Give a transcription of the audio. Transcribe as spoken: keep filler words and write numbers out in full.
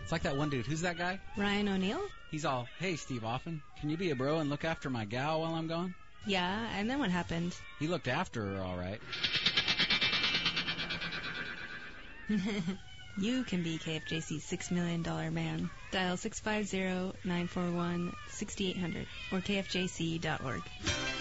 It's like that one dude. Who's that guy? Ryan O'Neal? He's all, hey, Steve Offen, can you be a bro and look after my gal while I'm gone? Yeah, and then what happened? He looked after her, all right. You can be K F J C's six million dollars man. Dial six five zero, nine four one, six eight zero zero or K F J C dot org.